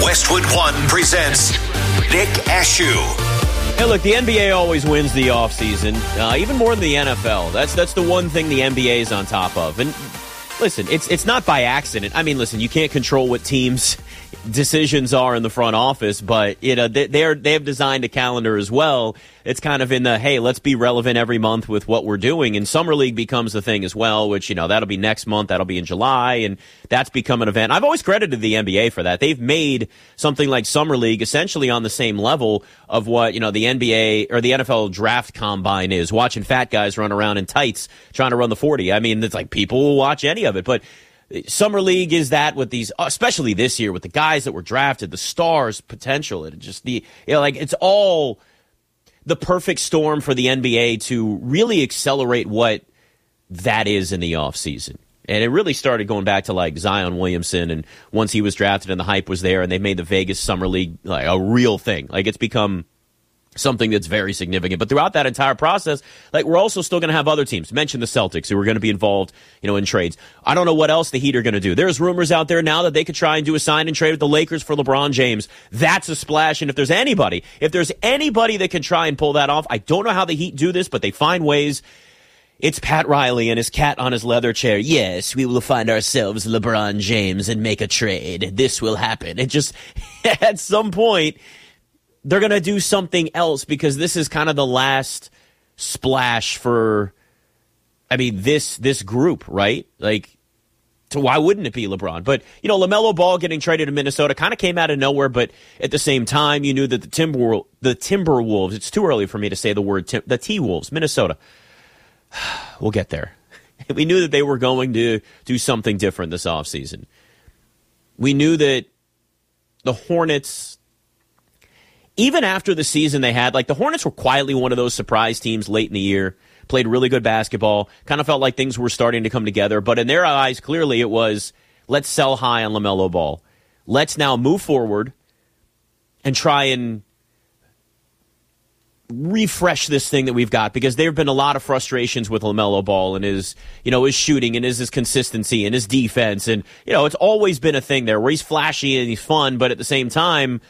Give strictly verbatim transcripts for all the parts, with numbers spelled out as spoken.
Westwood One presents Nick Ashew. Hey, look, the N B A always wins the offseason, uh, even more than the N F L. That's that's the one thing the N B A is on top of. And listen, it's it's not by accident. I mean, listen, you can't control what teams' decisions are in the front office, but you know they they're they have designed a calendar as well. It's kind of in the, hey, let's be relevant every month with what we're doing. And Summer League becomes the thing as well, which, you know, that'll be next month. That'll be in July. And that's become an event. I've always credited the N B A for that. They've made something like Summer League essentially on the same level of what, you know, the N B A or the N F L draft combine is. Watching fat guys run around in tights trying to run the forty. I mean, it's like people will watch any of it. But Summer League is that with these, especially this year with the guys that were drafted, the stars potential. It just the, you know, like it's all the perfect storm for the N B A to really accelerate what that is in the offseason. And it really started going back to like Zion Williamson, and once he was drafted and the hype was there and they made the Vegas Summer League like a real thing. Like it's become something that's very significant. But throughout that entire process, like we're also still going to have other teams. Mention the Celtics who are going to be involved, you know, in trades. I don't know what else the Heat are going to do. There's rumors out there now that they could try and do a sign and trade with the Lakers for LeBron James. That's a splash. And if there's anybody, if there's anybody that can try and pull that off, I don't know how the Heat do this, but they find ways. It's Pat Riley and his cat on his leather chair. Yes, we will find ourselves LeBron James and make a trade. This will happen. It just, at some point, they're going to do something else because this is kind of the last splash for, I mean, this this group, right? Like, so why wouldn't it be LeBron? But, you know, LaMelo Ball getting traded to Minnesota kind of came out of nowhere, but at the same time, you knew that the Timber the Timberwolves, it's too early for me to say the word, tim, the T-Wolves, Minnesota. We'll get there. We knew that they were going to do something different this offseason. We knew that the Hornets, even after the season they had, like the Hornets were quietly one of those surprise teams late in the year, played really good basketball, kind of felt like things were starting to come together. But in their eyes, clearly it was, let's sell high on LaMelo Ball. Let's now move forward and try and refresh this thing that we've got, because there have been a lot of frustrations with LaMelo Ball and his, you know, his shooting and his, his consistency and his defense. And, you know, it's always been a thing there where he's flashy and he's fun, but at the same time,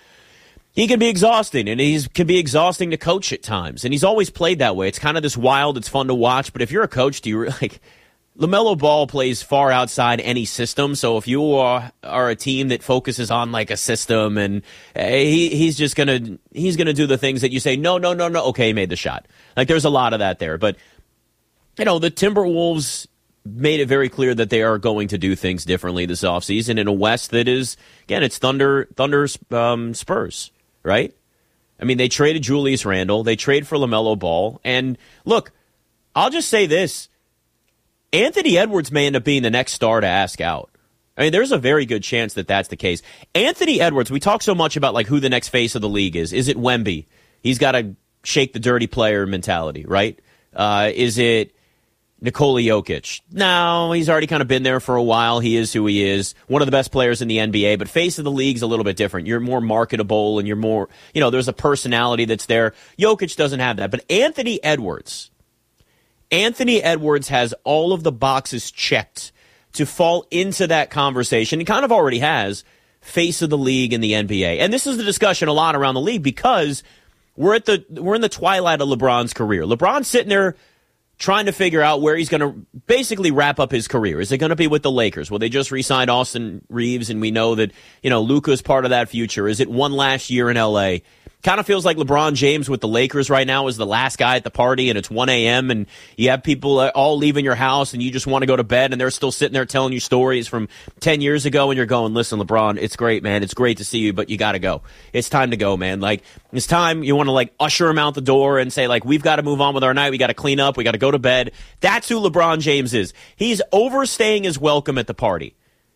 he can be exhausting, and he can be exhausting to coach at times. And he's always played that way. It's kind of this wild, it's fun to watch. But if you're a coach, do you like LaMelo Ball plays far outside any system. So if you are, are a team that focuses on like a system, and uh, he he's just gonna he's gonna do the things that you say, no, no, no, no. Okay, he made the shot. Like there's a lot of that there. But you know, the Timberwolves made it very clear that they are going to do things differently this offseason in a West that is, again, it's Thunder Thunder um, Spurs. Right? I mean, they traded Julius Randle. They traded for LaMelo Ball. And look, I'll just say this. Anthony Edwards may end up being the next star to ask out. I mean, there's a very good chance that that's the case. Anthony Edwards, we talk so much about like who the next face of the league is. Is it Wemby? He's got to shake the dirty player mentality, right? Uh, is it Nikola Jokic? No, he's already kind of been there for a while. He is who he is. One of the best players in the N B A, but face of the league's a little bit different. You're more marketable and you're more, you know, there's a personality that's there. Jokic doesn't have that. But Anthony Edwards, Anthony Edwards has all of the boxes checked to fall into that conversation. He kind of already has face of the league in the N B A. And this is the discussion a lot around the league because we're at the we're in the twilight of LeBron's career. LeBron's sitting there trying to figure out where he's going to basically wrap up his career. Is it going to be with the Lakers? Well, they just re-signed Austin Reeves, and we know that, you know, Luka is part of that future. Is it one last year in L A? Kind of feels like LeBron James with the Lakers right now is the last guy at the party, and it's one a.m., and you have people all leaving your house, and you just want to go to bed, and they're still sitting there telling you stories from ten years ago, and you're going, listen, LeBron, it's great, man. It's great to see you, but you got to go. It's time to go, man. Like, it's time. You want to, like, usher him out the door and say, like, we've got to move on with our night. We got to clean up. We got to go to bed. That's who LeBron James is. He's overstaying his welcome at the party.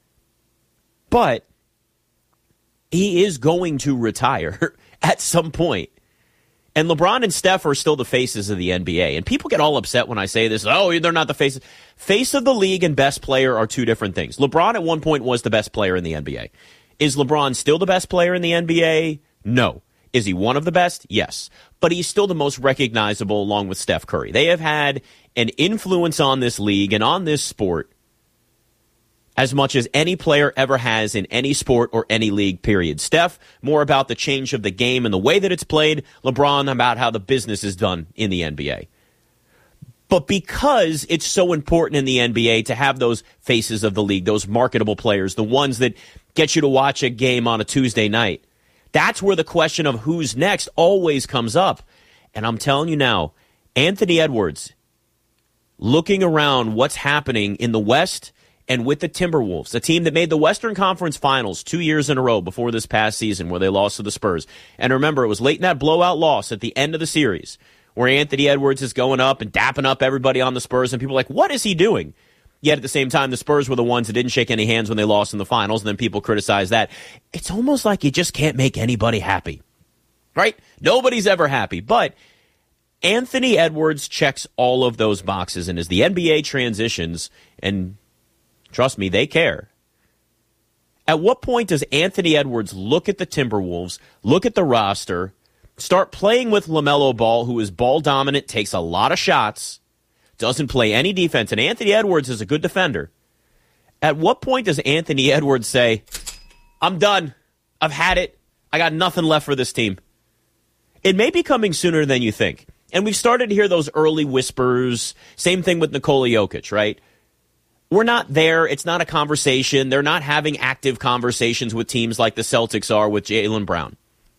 But he is going to retire at some point. And LeBron and Steph are still the faces of the N B A. And people get all upset when I say this. Oh, they're not the faces. Face of the league and best player are two different things. LeBron at one point was the best player in the N B A. Is LeBron still the best player in the N B A? No. Is he one of the best? Yes. But he's still the most recognizable along with Steph Curry. They have had an influence on this league and on this sport as much as any player ever has in any sport or any league, period. Steph, more about the change of the game and the way that it's played. LeBron, about how the business is done in the N B A. But because it's so important in the N B A to have those faces of the league, those marketable players, the ones that get you to watch a game on a Tuesday night, that's where the question of who's next always comes up. And I'm telling you now, Anthony Edwards, looking around what's happening in the West and with the Timberwolves, a team that made the Western Conference Finals two years in a row before this past season where they lost to the Spurs. And remember, it was late in that blowout loss at the end of the series where Anthony Edwards is going up and dapping up everybody on the Spurs, and people are like, what is he doing? Yet at the same time, the Spurs were the ones that didn't shake any hands when they lost in the finals, and then people criticize that. It's almost like you just can't make anybody happy, right? Nobody's ever happy. But Anthony Edwards checks all of those boxes, and as the N B A transitions, and trust me, they care, at what point does Anthony Edwards look at the Timberwolves, look at the roster, start playing with LaMelo Ball, who is ball dominant, takes a lot of shots, doesn't play any defense, and Anthony Edwards is a good defender. At what point does Anthony Edwards say, I'm done, I've had it, I got nothing left for this team? It may be coming sooner than you think. And we've started to hear those early whispers. Same thing with Nikola Jokic, right? We're not there. It's not a conversation. They're not having active conversations with teams like the Celtics are with Jaylen Brown.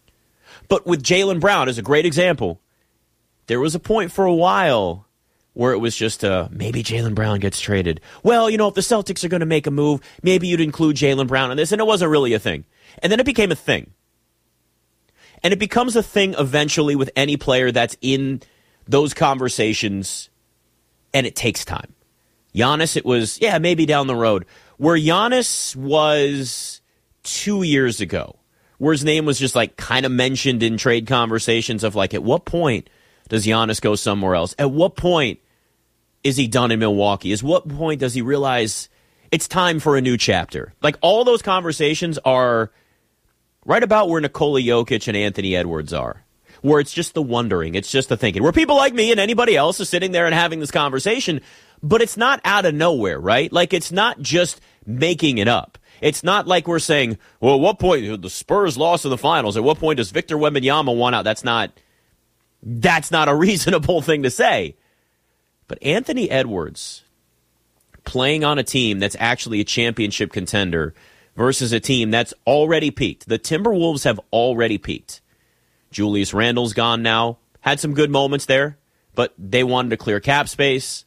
But with Jaylen Brown as a great example, there was a point for a while where it was just uh, maybe Jaylen Brown gets traded. Well, you know, if the Celtics are going to make a move, maybe you'd include Jaylen Brown in this. And it wasn't really a thing. And then it became a thing. And it becomes a thing eventually with any player that's in those conversations, and it takes time. Giannis, it was, yeah, maybe down the road. Where Giannis was two years ago, where his name was just like kind of mentioned in trade conversations of like, at what point does Giannis go somewhere else? At what point is he done in Milwaukee? At what point does he realize it's time for a new chapter? Like, all those conversations are right about where Nikola Jokic and Anthony Edwards are, where it's just the wondering, it's just the thinking, where people like me and anybody else is sitting there and having this conversation, but it's not out of nowhere, right? Like, it's not just making it up. It's not like we're saying, well, at what point the Spurs lost in the finals? At what point does Victor Wembanyama want out? That's not, that's not a reasonable thing to say. But Anthony Edwards playing on a team that's actually a championship contender versus a team that's already peaked. The Timberwolves have already peaked. Julius Randle's gone now. Had some good moments there, but they wanted to clear cap space.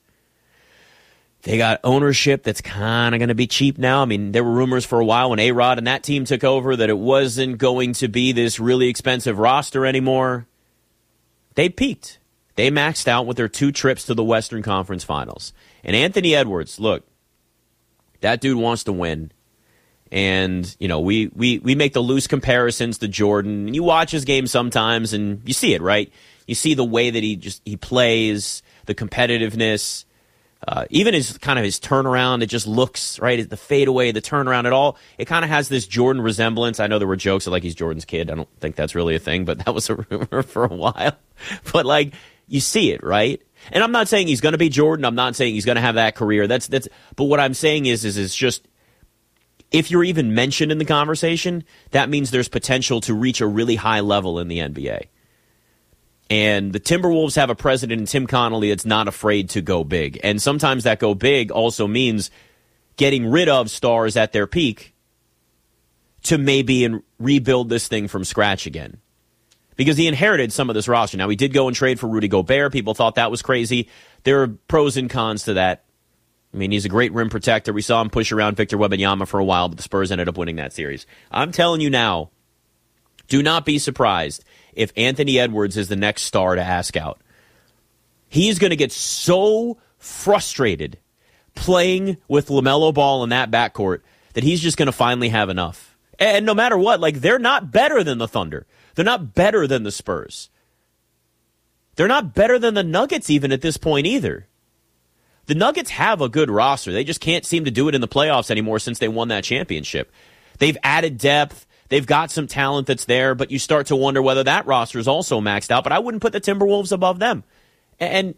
They got ownership that's kind of going to be cheap now. I mean, there were rumors for a while when A-Rod and that team took over that it wasn't going to be this really expensive roster anymore. They peaked. They maxed out with their two trips to the Western Conference Finals. And Anthony Edwards, look, that dude wants to win. And, you know, we, we, we make the loose comparisons to Jordan. You watch his game sometimes and you see it, right? You see the way that he just he plays, the competitiveness, uh, even his kind of his turnaround. It just looks, right, the fadeaway, the turnaround, it all, it kind of has this Jordan resemblance. I know there were jokes that, like, he's Jordan's kid. I don't think that's really a thing, but that was a rumor for a while. But, like, you see it, right? And I'm not saying he's going to be Jordan. I'm not saying he's going to have that career. That's that's. But what I'm saying is, is it's just, if you're even mentioned in the conversation, that means there's potential to reach a really high level in the N B A. And the Timberwolves have a president in Tim Connolly that's not afraid to go big. And sometimes that go big also means getting rid of stars at their peak to maybe and rebuild this thing from scratch again. Because he inherited some of this roster. Now, he did go and trade for Rudy Gobert. People thought that was crazy. There are pros and cons to that. I mean, he's a great rim protector. We saw him push around Victor Wembanyama for a while, but the Spurs ended up winning that series. I'm telling you now, do not be surprised if Anthony Edwards is the next star to ask out. He's going to get so frustrated playing with LaMelo Ball in that backcourt that he's just going to finally have enough. And no matter what, like, they're not better than the Thunder. They're not better than the Spurs. They're not better than the Nuggets even at this point either. The Nuggets have a good roster. They just can't seem to do it in the playoffs anymore since they won that championship. They've added depth. They've got some talent that's there, but you start to wonder whether that roster is also maxed out. But I wouldn't put the Timberwolves above them. And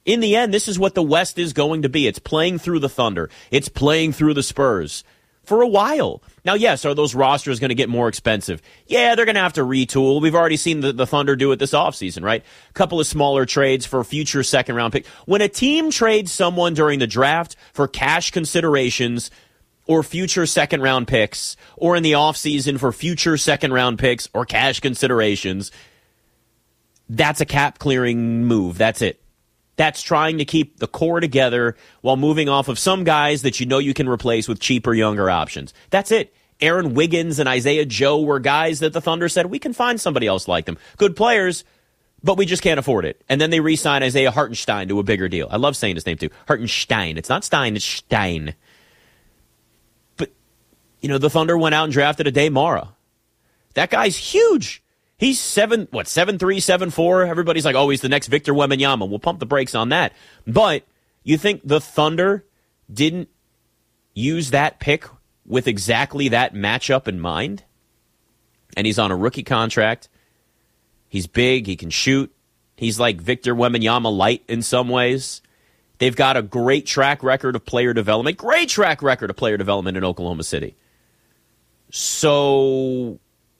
In the end, this is what the West is going to be. It's playing through the Thunder. It's playing through the Spurs for a while. Now, yes, are those rosters going to get more expensive? Yeah, they're going to have to retool. We've already seen the, the Thunder do it this offseason, right? A couple of smaller trades for future second-round picks. When a team trades someone during the draft for cash considerations or future second-round picks, or in the offseason for future second-round picks or cash considerations, that's a cap-clearing move. That's it. That's trying to keep the core together while moving off of some guys that you know you can replace with cheaper, younger options. That's it. Aaron Wiggins and Isaiah Joe were guys that the Thunder said, we can find somebody else like them. Good players, but we just can't afford it. And then they re-sign Isaiah Hartenstein to a bigger deal. I love saying his name too. Hartenstein. It's not Stein, it's Stein. But, you know, the Thunder went out and drafted Ade Mara. That guy's huge. He's seven, what, seven three, seven four. Everybody's like, oh, he's the next Victor Wembanyama. We'll pump the brakes on that. But you think the Thunder didn't use that pick with exactly that matchup in mind? And he's on a rookie contract. He's big. He can shoot. He's like Victor Wembanyama light in some ways. They've got a great track record of player development. Great track record of player development in Oklahoma City. So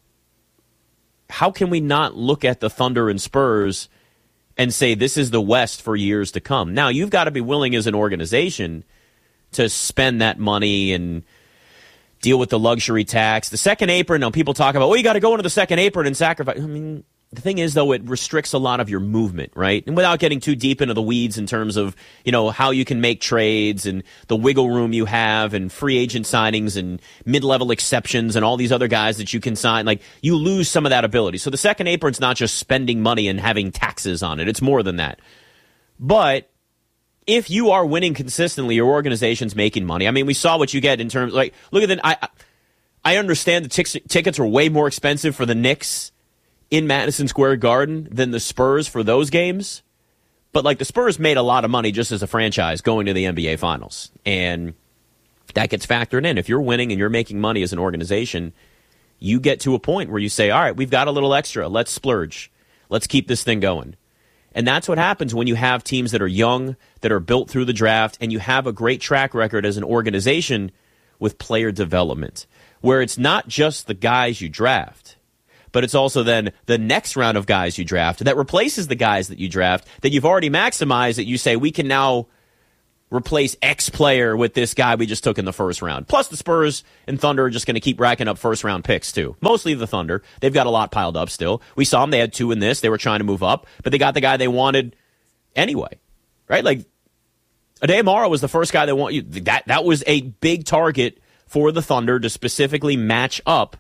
how can we not look at the Thunder and Spurs and say this is the West for years to come? Now, you've got to be willing as an organization to spend that money and deal with the luxury tax. The second apron, now people talk about, oh, you got to go into the second apron and sacrifice. I mean, the thing is, though, it restricts a lot of your movement, right? And without getting too deep into the weeds in terms of, you know, how you can make trades and the wiggle room you have and free agent signings and mid-level exceptions and all these other guys that you can sign, like, you lose some of that ability. So the second apron's not just spending money and having taxes on it. It's more than that. But if you are winning consistently, your organization's making money. I mean, we saw what you get in terms, like, look at the, I, I understand the t- tickets are way more expensive for the Knicks in Madison Square Garden than the Spurs for those games. But, like, the Spurs made a lot of money just as a franchise going to the N B A Finals. And that gets factored in. If you're winning and you're making money as an organization, you get to a point where you say, all right, we've got a little extra. Let's splurge. Let's keep this thing going. And that's what happens when you have teams that are young, that are built through the draft, and you have a great track record as an organization with player development, where it's not just the guys you draft, but it's also then the next round of guys you draft that replaces the guys that you draft that you've already maximized, that you say, we can now replace X player with this guy we just took in the first round. Plus, the Spurs and Thunder are just going to keep racking up first-round picks, too. Mostly the Thunder. They've got a lot piled up still. We saw them. They had two in this. They were trying to move up, but they got the guy they wanted anyway, right? Like, Ade Mara was the first guy they want you. That, that was a big target for the Thunder to specifically match up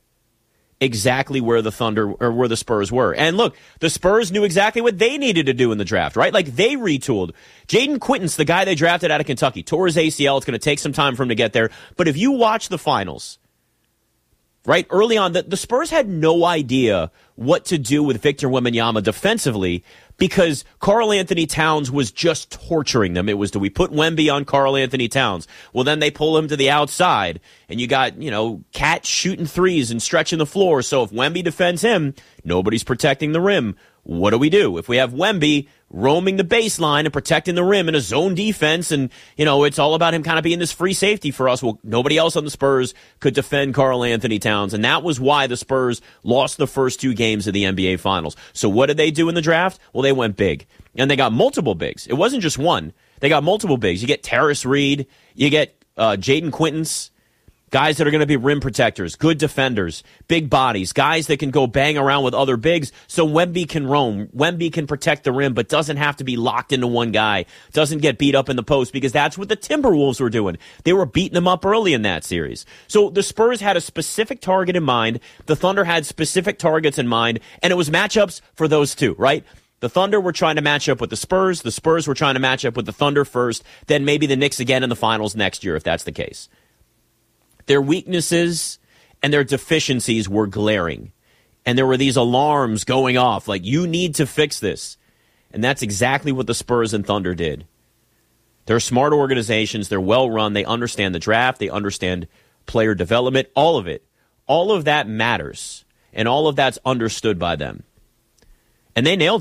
exactly where the Thunder or where the Spurs were. And look, the Spurs knew exactly what they needed to do in the draft, right? Like, they retooled. Jaden Quinton's the guy they drafted out of Kentucky. Tore his A C L. It's going to take some time for him to get there. But if you watch the finals, right, early on, the, the Spurs had no idea what to do with Victor Wembanyama defensively because Karl Anthony Towns was just torturing them. It was, do we put Wemby on Karl Anthony Towns? Well, then they pull him to the outside, and you got, you know, Cat shooting threes and stretching the floor. So if Wemby defends him, nobody's protecting the rim. What do we do? If we have Wemby roaming the baseline and protecting the rim in a zone defense, and, you know, it's all about him kind of being this free safety for us, well, nobody else on the Spurs could defend Karl Anthony Towns, and that was why the Spurs lost the first two games of the N B A Finals. So what did they do in the draft? Well, they went big, and they got multiple bigs. It wasn't just one. They got multiple bigs. You get Terrace Reed, you get uh, Jaden Quinton's, guys that are going to be rim protectors, good defenders, big bodies, guys that can go bang around with other bigs so Wemby can roam. Wemby can protect the rim, but doesn't have to be locked into one guy, doesn't get beat up in the post, because that's what the Timberwolves were doing. They were beating them up early in that series. So the Spurs had a specific target in mind. The Thunder had specific targets in mind, and it was matchups for those two, right? The Thunder were trying to match up with the Spurs. The Spurs were trying to match up with the Thunder first, then maybe the Knicks again in the finals next year, if that's the case. Their weaknesses and their deficiencies were glaring. And there were these alarms going off, like, you need to fix this. And that's exactly what the Spurs and Thunder did. They're smart organizations. They're well-run. They understand the draft. They understand player development, all of it. All of that matters. And all of that's understood by them. And they nailed it.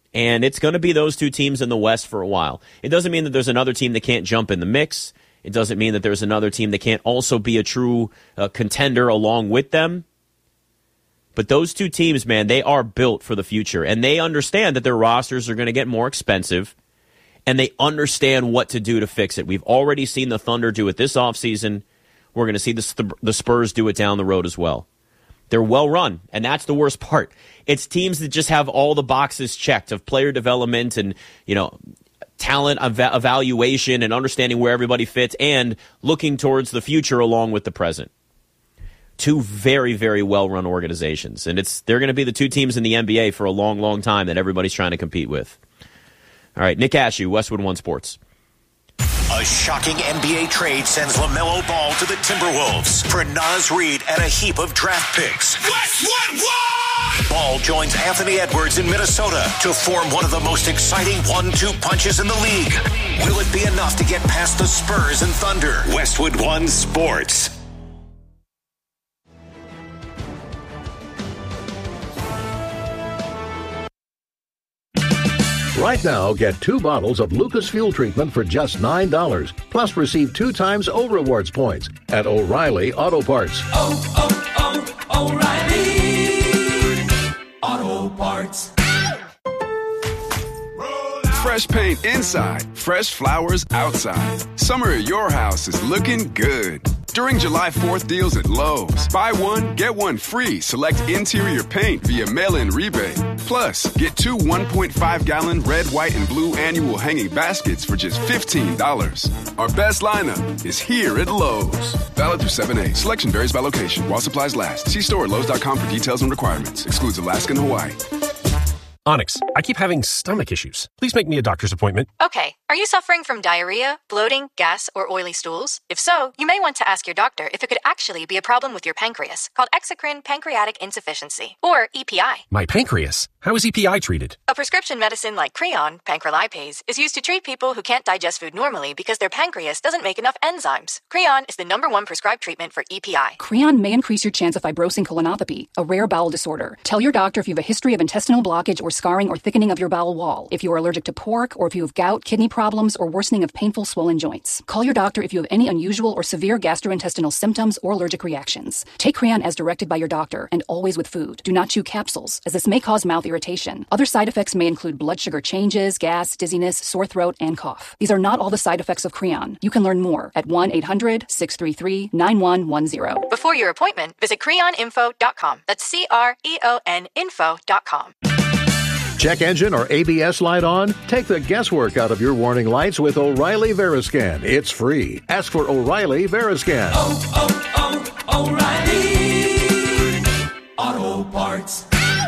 And it's going to be those two teams in the West for a while. It doesn't mean that there's another team that can't jump in the mix. It doesn't mean that there's another team that can't also be a true uh, contender along with them. But those two teams, man, they are built for the future. And they understand that their rosters are going to get more expensive. And they understand what to do to fix it. We've already seen the Thunder do it this offseason. We're going to see the, the Spurs do it down the road as well. They're well run, and that's the worst part. It's teams that just have all the boxes checked of player development and, you know, talent ev- evaluation and understanding where everybody fits and looking towards the future along with the present. Two very, very well-run organizations, and it's they're going to be the two teams in the N B A for a long, long time that everybody's trying to compete with. All right, Nick Ashew, Westwood One Sports. A shocking N B A trade sends LaMelo Ball to the Timberwolves for Naz Reid and a heap of draft picks. Westwood One! Ball joins Anthony Edwards in Minnesota to form one of the most exciting one two punches in the league. Will it be enough to get past the Spurs and Thunder? Westwood One Sports. Right now, get two bottles of Lucas Fuel Treatment for just nine dollars. Plus, receive two times O Rewards points at O'Reilly Auto Parts. Oh, oh, oh, O'Reilly Auto Parts. Fresh paint inside, fresh flowers outside. Summer at your house is looking good. During July fourth deals at Lowe's, buy one, get one free. Select interior paint via mail-in rebate. Plus, get two one point five gallon red, white, and blue annual hanging baskets for just fifteen dollars. Our best lineup is here at Lowe's. Valid through seven eight. Selection varies by location. While supplies last. See store at Lowe's dot com for details and requirements. Excludes Alaska and Hawaii. Onyx, I keep having stomach issues. Please make me a doctor's appointment. Okay. Are you suffering from diarrhea, bloating, gas, or oily stools? If so, you may want to ask your doctor if it could actually be a problem with your pancreas, called exocrine pancreatic insufficiency, or E P I. My pancreas? How is E P I treated? A prescription medicine like Creon, pancrelipase, is used to treat people who can't digest food normally because their pancreas doesn't make enough enzymes. Creon is the number one prescribed treatment for E P I. Creon may increase your chance of fibrosing colonopathy, a rare bowel disorder. Tell your doctor if you have a history of intestinal blockage or scarring or thickening of your bowel wall, if you are allergic to pork, or if you have gout, kidney problems, or worsening of painful swollen joints. Call your doctor if you have any unusual or severe gastrointestinal symptoms or allergic reactions. Take Creon as directed by your doctor, and always with food. Do not chew capsules, as this may cause mouth irritation. Other side effects may include blood sugar changes, gas, dizziness, sore throat, and cough. These are not all the side effects of Creon. You can learn more at one eight hundred six three three nine one one zero. Before your appointment, visit creon info dot com. That's C R E O N info dot com. Check engine or A B S light on? Take the guesswork out of your warning lights with O'Reilly Veriscan. It's free. Ask for O'Reilly Veriscan. Oh, oh, oh, O'Reilly Auto Parts.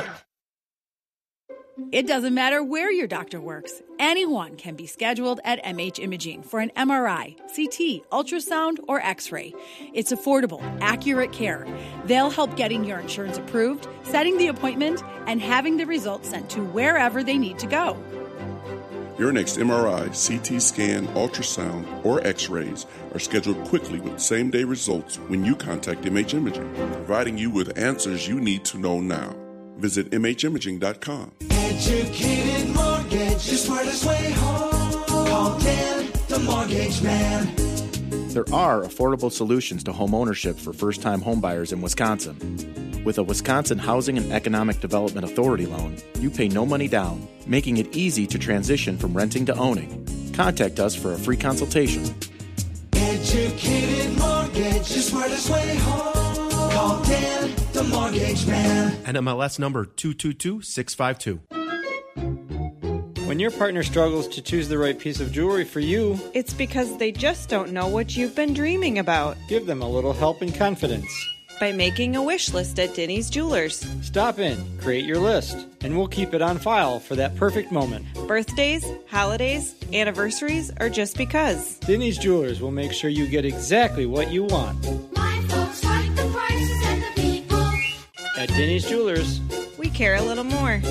It doesn't matter where your doctor works. Anyone can be scheduled at M H Imaging for an M R I, C T, ultrasound, or X-ray. It's affordable, accurate care. They'll help getting your insurance approved, setting the appointment, and having the results sent to wherever they need to go. Your next M R I, C T scan, ultrasound, or X-rays are scheduled quickly with same-day results when you contact M H Imaging, providing you with answers you need to know now. Visit M H imaging dot com. Educated mortgage, the smartest way home. Call Dan, the mortgage man. There are affordable solutions to home ownership for first-time homebuyers in Wisconsin. With a Wisconsin Housing and Economic Development Authority loan, you pay no money down, making it easy to transition from renting to owning. Contact us for a free consultation. Educated mortgage, the smartest way home. Call Dan, the mortgage man. N M L S number two two two six five two. When your partner struggles to choose the right piece of jewelry for you, it's because they just don't know what you've been dreaming about. Give them a little help and confidence by making a wish list at Denny's Jewelers. Stop in, create your list, and we'll keep it on file for that perfect moment. Birthdays, holidays, anniversaries, or just because. Denny's Jewelers will make sure you get exactly what you want. My folks like the prices and the people. At Denny's Jewelers, we care a little more.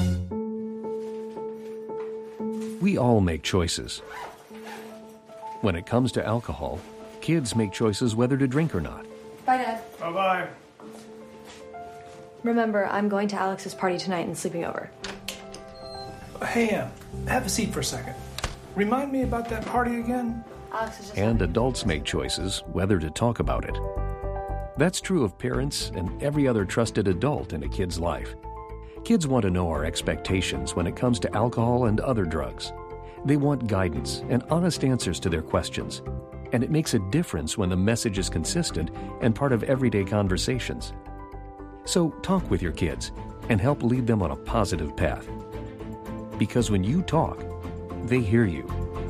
We all make choices. When it comes to alcohol, kids make choices whether to drink or not. Bye, Dad. Bye-bye. Remember, I'm going to Alex's party tonight and sleeping over. Hey, uh, have a seat for a second. Remind me about that party again? And adults make choices whether to talk about it. That's true of parents and every other trusted adult in a kid's life. Kids want to know our expectations when it comes to alcohol and other drugs. They want guidance and honest answers to their questions. And it makes a difference when the message is consistent and part of everyday conversations. So talk with your kids and help lead them on a positive path. Because when you talk, they hear you.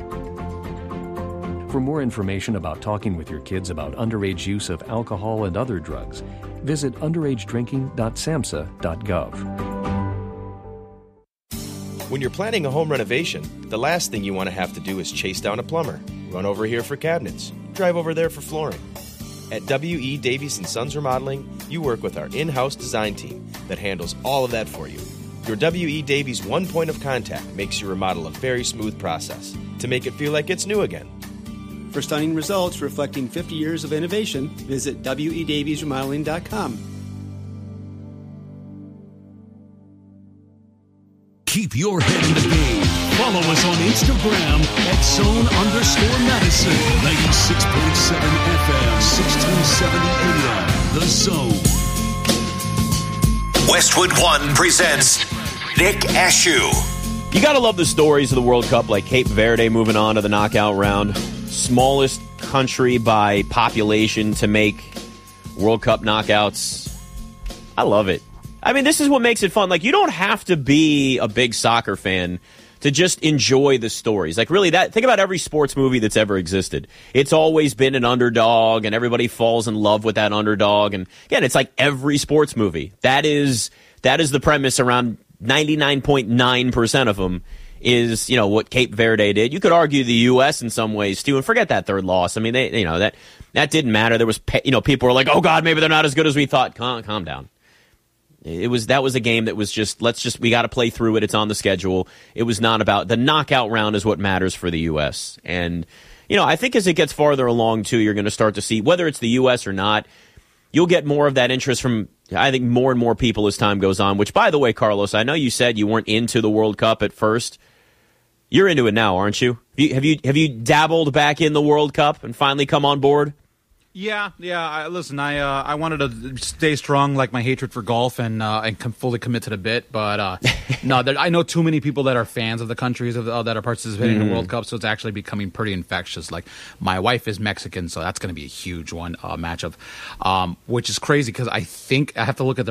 For more information about talking with your kids about underage use of alcohol and other drugs, visit underage drinking dot samhsa dot gov. When you're planning a home renovation, the last thing you want to have to do is chase down a plumber, run over here for cabinets, drive over there for flooring. At W E. Davies and Sons Remodeling, you work with our in-house design team that handles all of that for you. Your W E. Davies one point of contact makes your remodel a very smooth process to make it feel like it's new again. For stunning results reflecting fifty years of innovation, visit W E Davies Remodeling dot com. Keep your head in the game. Follow us on Instagram at zone underscore Madison. ninety-six point seven F M, sixteen seventy A M. The Zone. Westwood One presents Nick Ashew. You got to love the stories of the World Cup, like Cape Verde moving on to the knockout round. Smallest country by population to make World Cup knockouts. I love it. I mean, this is what makes it fun. Like, you don't have to be a big soccer fan to just enjoy the stories. Like, really, that think about every sports movie that's ever existed. It's always been an underdog, and everybody falls in love with that underdog. And again, it's like every sports movie. That is that is the premise around ninety-nine point nine percent of them. Is, you know, what Cape Verde did. You could argue the U S in some ways too, and forget that third loss. I mean, they, you know, that that didn't matter. There was, you know, people were like, "Oh God, maybe they're not as good as we thought." Calm, calm down. It was that was a game that was just let's just we got to play through it. It's on the schedule. It was not about the knockout round is what matters for the U S. And you know, I think as it gets farther along too, you're going to start to see whether it's the U S or not. You'll get more of that interest from, I think, more and more people as time goes on. Which, by the way, Carlos, I know you said you weren't into the World Cup at first. You're into it now, aren't you? Have you have you, have you dabbled back in the World Cup and finally come on board? Yeah, yeah. I, listen, I uh, I wanted to stay strong, like my hatred for golf, and uh, and com- fully commit to the bit. But uh, no, there, I know too many people that are fans of the countries of the, uh, that are participating mm-hmm. in the World Cup, so it's actually becoming pretty infectious. Like, my wife is Mexican, so that's going to be a huge one uh, matchup, um, which is crazy because I think I have to look at the